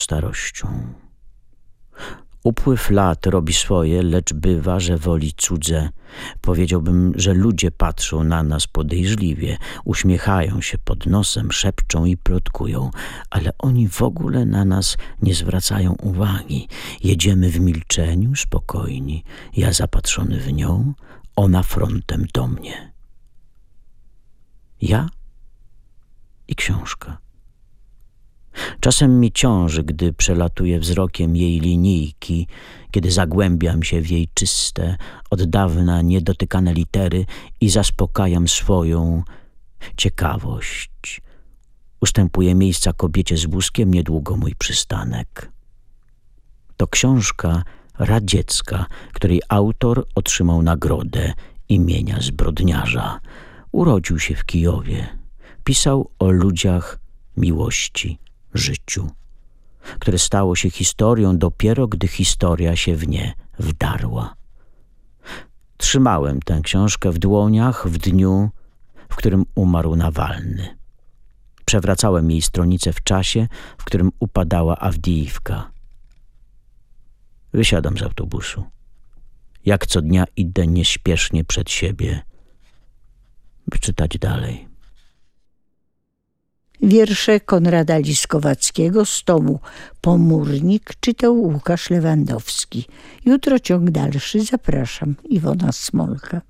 starością. Upływ lat robi swoje, lecz bywa, że woli cudze. Powiedziałbym, że ludzie patrzą na nas podejrzliwie, uśmiechają się pod nosem, szepczą i plotkują, ale oni w ogóle na nas nie zwracają uwagi. Jedziemy w milczeniu, spokojni, ja zapatrzony w nią, ona frontem do mnie. Ja i książka. Czasem mi ciąży, gdy przelatuję wzrokiem jej linijki, kiedy zagłębiam się w jej czyste, od dawna niedotykane litery i zaspokajam swoją ciekawość. Ustępuję miejsca kobiecie z wózkiem, niedługo mój przystanek. To książka radziecka, której autor otrzymał nagrodę imienia zbrodniarza. Urodził się w Kijowie. Pisał o ludziach, miłości, życiu, które stało się historią dopiero, gdy historia się w nie wdarła. Trzymałem tę książkę w dłoniach w dniu, w którym umarł Nawalny. Przewracałem jej stronice w czasie, w którym upadała Awdijiwka. Wysiadam z autobusu. Jak co dnia idę nieśpiesznie przed siebie, by czytać dalej. Wiersze Konrada Liskowackiego z tomu Pomórnik czytał Łukasz Lewandowski. Jutro ciąg dalszy. Zapraszam. Iwona Smolka.